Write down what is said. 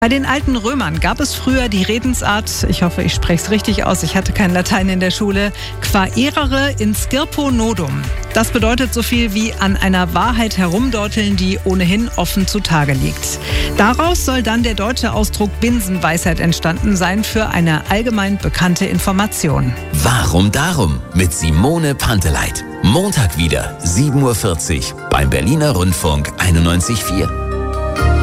Bei den alten Römern gab es früher die Redensart, ich hoffe, ich spreche es richtig aus, ich hatte kein Latein in der Schule, quaerere in scirpo nodum. Das bedeutet so viel wie an einer Wahrheit herumdeuteln, die ohnehin offen zutage liegt. Daraus soll dann der deutsche Ausdruck Binsenweisheit entstanden sein für eine allgemein bekannte Information. Warum darum? Mit Simone Panteleit. Montag wieder, 7:40 Uhr beim Berliner Rundfunk 91,4.